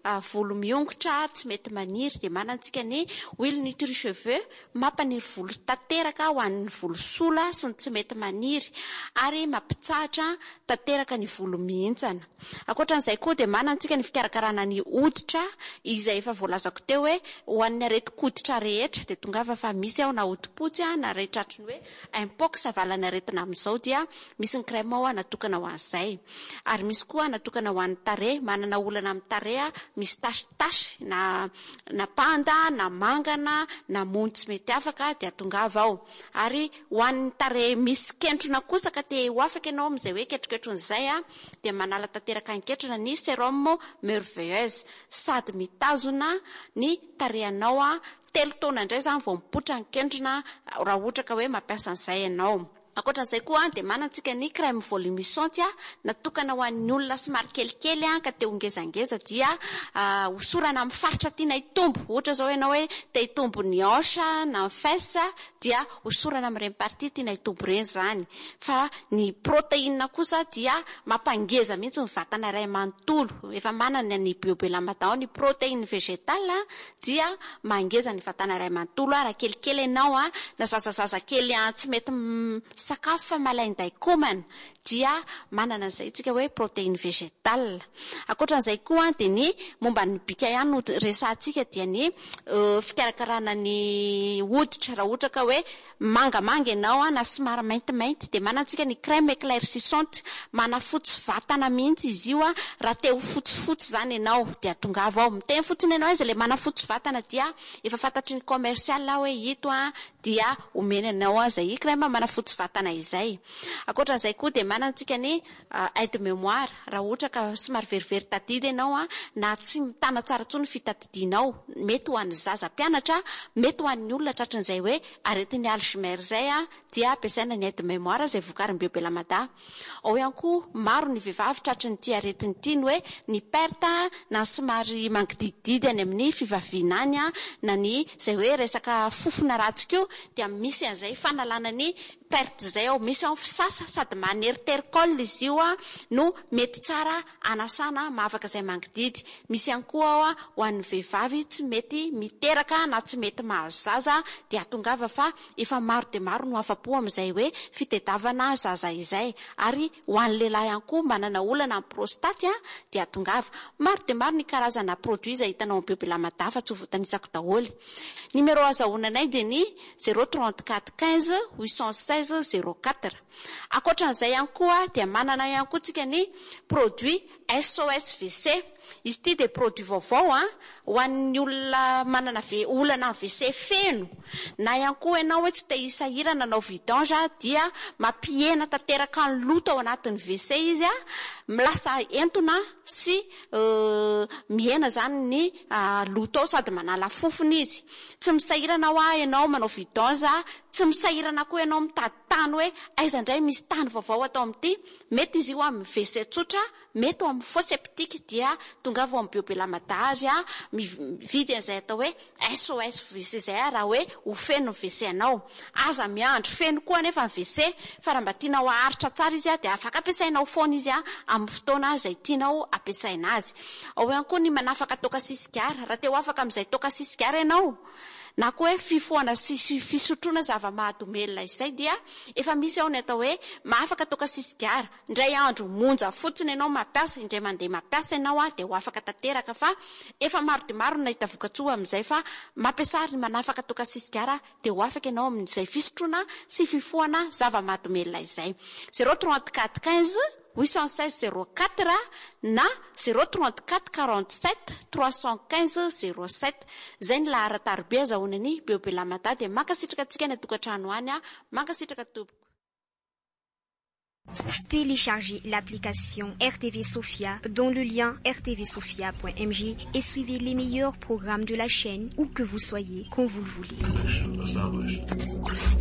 volo miongotra tsy mety maniry dia manantsika ny huile nutri-cheveux mampaniry volo tanteraka ho an'ny volo sola sy ny tsy mety maniry ary mampitsahatra tanteraka ny volo mihintsana. Ankoatran'izay koa dia manantsika ny fikarakarana ny hoditra izay efa voalazako teo hoe ho an'ny areti-koditra rehetra dia tongava fa misy ao na hodipotsy na rehetratriny hoe impox avalana aretina amin'izao dia misy ny crème ao natokana ho an'izay. Ary misy koa natokana ho an'ny tarehy, manana olana amin'ny tarehy misy tasy na panda na mangana na mony tsy mety afaka dia tongava ao. Ary ho an'ny tarehy misy kentrona kosa ka te ho afaka ianao amin'izay hoe ketroketron'izay dia manala tanteraka anketrona ny sérum merveilleuse sady mitazona ny tarehinao 3 taona indray zany vao mipotra ny kentrona raha ohatra ka hoe mampiasa an'izay ianao. Ankoatran'izay koa dia manantsika ny crème volumisante natokana ho an'ny olona somary kelikely ka te hongezangeza dia hosorana amin'ny faritra tiana hitombo. Ohatra zao ianao hoe te hitombo ny hanche na ny fesse dia hosorana amin'ireny partie tiana hitombo ireny zany. Fa ny protéine kosa dia mampangeza mihitsy ny vatana iray manontolo. Efa manana ny biobelambatao ny protéine végétale dia mangeza ny vatana iray manontolo raha kelikely ianao na zazazaza kely tsy mety sakafo fa malainday komana dia manana an'izay tsika hoe protéine végétale. Ankoatran'izay koa dia ny momba ny bika ihany no resantsika dia ny fikarakarana ny hoditra raha ohatra ka hoe mangamanga ianao na somary maintimainty dia manantsika ny crème éclaircissante manafotsy vatana mihitsy izy io raha te ho fotsifotsy zany ianao dia tongava ao miteny fotsiny ianao izy le manafotsy vatana dia efa fantatry ny commercial hoe ito dia omena ianao izay crème manafotsy vatana izay. Ankoatran'izay koa dia manantsika ny aide mémoire raha ohatra ka somary verivery tadidy ianao na tsy mitana tsara tsony fitadidinao mety ho an'ny zaza mpianatra mety ho an'ny olona tratran'izay hoe aretin'ny Alzheimer zay dia ampiasaina ny aide mémoire izay vokarin'ny Biobelamada. Ao ihany koa maro ny vehivavy tratriny ity aretiny ity ny hoe ny perte na somary mangidididy any amin'ny fivaviana any na ny izay hoe resaka fofona ratsika dia misy an'izay fanalana ny perte zay ao misy ao fisasa sady maneritericole izy io no mety tsara anasana mahavaka izay mangididy. Misy ihany koa ho an'ny vehivavy tsy mety miteraka na tsy mety mahazo zaza dia tongava fa efa maro dia maro no afa-po amin'izay hoe fitediavana zaza izay. Ary ho an'ny lehilahy ihany koa manana olana amin'ny prostate dia tongava maro dia maro ny karazana produit izay hitanao amin'ny Biobelamada fa tsy ho voatanisako daholo. Numéro azahoananay dia ny 034 15 816 04. Ankoatran'izay ihany koa dia manana ihany koa tsika ny produit SOS WC. Izy ity dia produit vaovao ho an'ny olona manana olana WC feno na ihany koa ianao hoe tsy te hisahirana nanao vidange dia mampihena tanteraka ny loto ao anatin'ny WC izy milasa entona sy mihena zany ny loto ao sady manala fofony izy. Tsy misahirana ianao manao vidange tsy misahirana koa ianao mitady tany hoe aiza indray misy tany vaovao atao amin'ity mety izy io amin'ny WC tsotra mety amin'ny fosse septique dia tongava amin'ny Biobelamada azy mividy an'izay atao hoe SOS WC zay raha hoe ho feno ny WC anao. Aza miandro feno koa nefa ny WC fa raha mba tianao aharitra tsara izy dia afaka ampiasainao foana izy amin'ny fotoana izay tianao ampiasaina azy. Ao ihany koa ny manafaka toka sisigara raha te ho afaka amin'izay toka sisigara ianao na koa hoe fifoana sy fisotroana zava-mahadomelina izay dia efa misy ao ny atao hoe mahafaka toka sisigara. Indray andro monja fotsiny ianao mampiasa indray mandeha mampiasa ianao dia ho afaka tanteraka fa efa maro dia maro nahita vokatsoa amin'izay fa mampiasa ny manafaka toka sisigara dia ho afaka ianao amin'izay fisotroana sy fifoana zava-mahadomelina izay. 034 15 816 04 na 034 47 315 07. Zay ny laharatarbe azahoanany Biobelamada dia mankasitraka antsika ny tokantrano any mankasitraka tompoko. Téléchargez l'application RTV Sophia dont le lien rtvsophia.mg et suivez les meilleurs programmes de la chaîne où que vous soyez, quand vous le voulez.